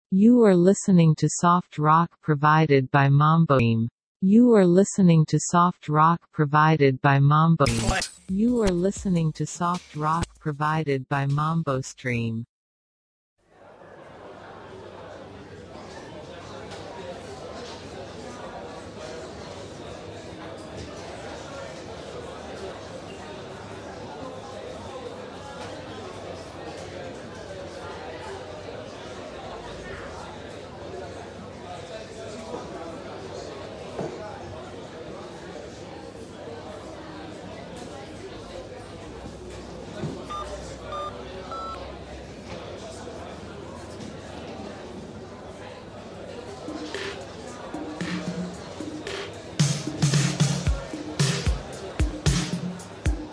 You are listening to soft rock provided by Mambo Stream. You are listening to soft rock provided by Mambo Stream. You are listening to soft rock provided by Mambo Stream.